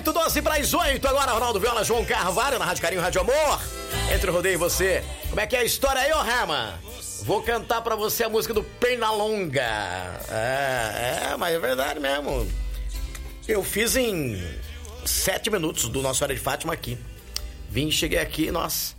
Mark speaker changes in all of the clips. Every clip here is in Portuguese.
Speaker 1: 12 para as 8. Agora, Ronaldo Viola, João Carvalho, na Rádio Carinho, Rádio Amor. Entre o rodeio e você. Como é que é a história aí, ô Herman? Vou cantar pra você a música do Pernalonga. Mas é verdade mesmo. Eu fiz em 7 minutos do nosso Hora de Fátima aqui. Cheguei aqui, nossa.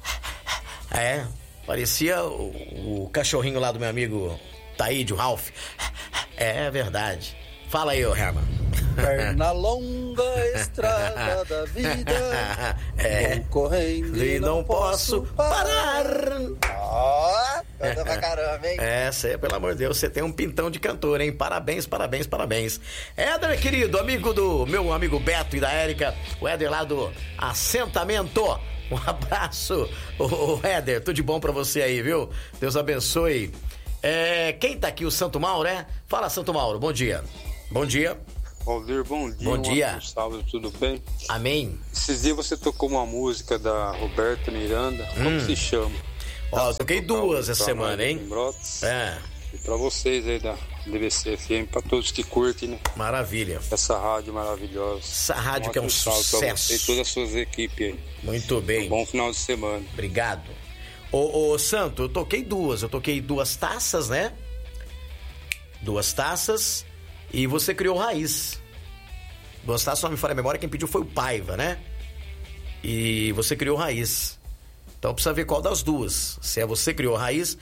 Speaker 1: Parecia o cachorrinho lá do meu amigo Taíde, o Ralph. É verdade. Fala aí, ô Herman.
Speaker 2: Perna longa, estrada da vida. Vou correndo
Speaker 1: e não posso parar.
Speaker 2: Canta pra caramba, hein?
Speaker 1: Você, pelo amor de Deus, você tem um pintão de cantor, hein? Parabéns, parabéns, parabéns. Éder, querido, amigo do meu amigo Beto e da Érica, o Éder lá do Assentamento. Um abraço, o Éder, tudo de bom pra você aí, viu? Deus abençoe. Quem tá aqui? O Santo Mauro, né? Fala, Santo Mauro, bom dia. Bom dia.
Speaker 3: Valdir, bom dia.
Speaker 1: Bom dia.
Speaker 3: Sábado, tudo bem?
Speaker 1: Amém.
Speaker 3: Esses dias você tocou uma música da Roberta Miranda. Como se chama?
Speaker 1: Eu toquei duas essa semana, hein?
Speaker 3: E pra vocês aí da DBC FM, pra todos que curtem, né?
Speaker 1: Maravilha.
Speaker 3: Essa rádio maravilhosa.
Speaker 1: Essa rádio que é um sucesso.
Speaker 3: Pra você e todas as suas equipes aí.
Speaker 1: Muito bem.
Speaker 3: Bom final de semana.
Speaker 1: Obrigado. Ô Santo, eu toquei duas. Eu toquei 2 taças, né? 2 taças. E você criou Raiz. 2 taças, não me falha a memória, quem pediu foi o Paiva, né? E você criou Raiz. Então precisa ver qual das duas. Se é você criou Raiz,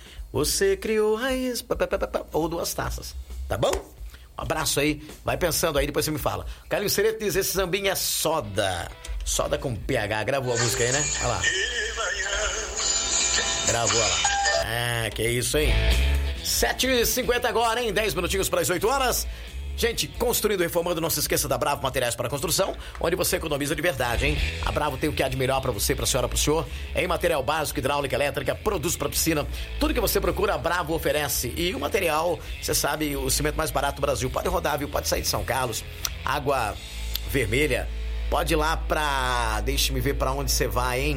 Speaker 1: ou 2 taças. Tá bom? Um abraço aí. Vai pensando aí, depois você me fala. Carlinhos Cereto diz, esse zambinho é soda. Soda com PH. Gravou a música aí, né? Olha lá. Gravou, olha lá. Que isso, hein? 7h50 agora, hein? 10 minutinhos para as 8 horas. Gente, construindo e reformando, não se esqueça da Bravo Materiais para Construção, onde você economiza de verdade, hein? A Bravo tem o que há de melhor para você, para a senhora, para o senhor. Em material básico, hidráulica, elétrica, produtos para piscina. Tudo que você procura, a Bravo oferece. E o material, você sabe, o cimento mais barato do Brasil. Pode rodar, viu? Pode sair de São Carlos. Água Vermelha. Pode ir lá pra... Deixa-me ver para onde você vai, hein?